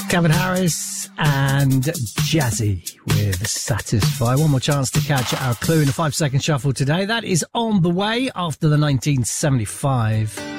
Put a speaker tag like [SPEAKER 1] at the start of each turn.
[SPEAKER 1] Calvin Harris and Jazzy with Satisfy. One more chance to catch our clue in the 5-second shuffle today. That is on the way after the 1975